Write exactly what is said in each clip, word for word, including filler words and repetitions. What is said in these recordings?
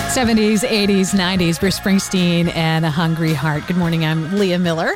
seventies, eighties, nineties, Bruce Springsteen and A Hungry Heart. Good morning, I'm Leah Miller. Uh,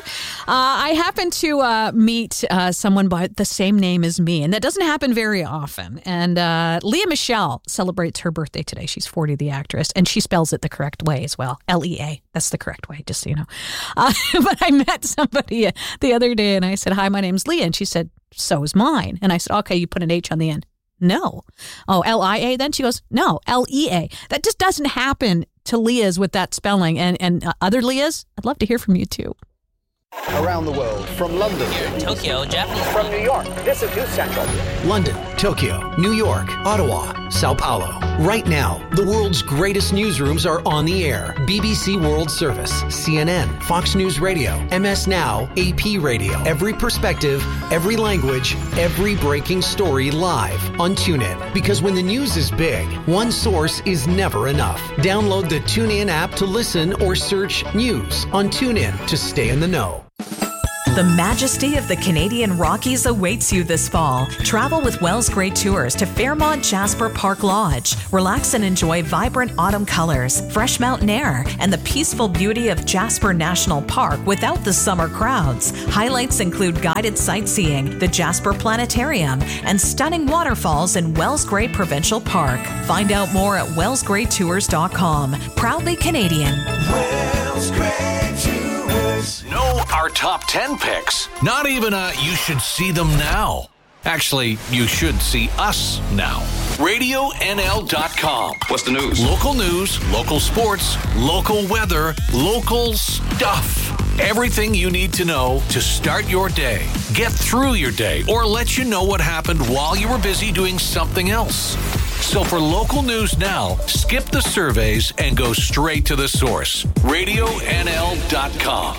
I happen to uh, meet uh, someone by the same name as me, and that doesn't happen very often. And uh, Lea Michele celebrates her birthday today. She's forty, the actress, and she spells it the correct way as well. L E A. That's the correct way, just so you know. Uh, but I met somebody the other day, and I said, hi, my name's Leah. And she said, so is mine. And I said, okay, you put an H on the end. No. Oh, L I A then? She goes, no, L E A. That just doesn't happen to Leahs with that spelling. And, and uh, other Leahs, I'd love to hear from you too. Around the world, from London, here in Tokyo, Japanese. From New York, this is News Central. London, Tokyo, New York, Ottawa, Sao Paulo. Right now, the world's greatest newsrooms are on the air. B B C World Service, C N N, Fox News Radio, M S Now, A P Radio. Every perspective, every language, every breaking story live on TuneIn. Because when the news is big, one source is never enough. Download the TuneIn app to listen or search news on TuneIn to stay in the know. The majesty of the Canadian Rockies awaits you this fall. Travel with Wells Great Tours to Fairmont Jasper Park Lodge. Relax and enjoy vibrant autumn colors, fresh mountain air, and the peaceful beauty of Jasper National Park without the summer crowds. Highlights include guided sightseeing, the Jasper Planetarium, and stunning waterfalls in Wells Great Provincial Park. Find out more at wells great tours dot com. Proudly Canadian. Wells Great Tours. Know our top ten picks. Not even a you should see them now. Actually, you should see us now. radio N L dot com. What's the news? Local news, local sports, local weather, local stuff. Everything you need to know to start your day, get through your day, or let you know what happened while you were busy doing something else. So for local news now, skip the surveys and go straight to the source. radio N L dot com.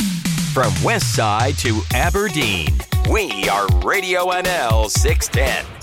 From West Side to Aberdeen, we are Radio N L six ten.